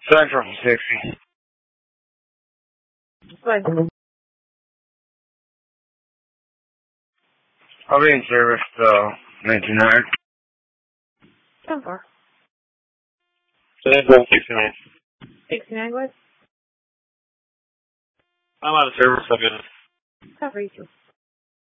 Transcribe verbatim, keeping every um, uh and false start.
Central sixty. Good. I'll be in service till nineteen hundred. ten four. Central sixty-nine. sixty-nine, good. I'm out of service, so good. Cover you.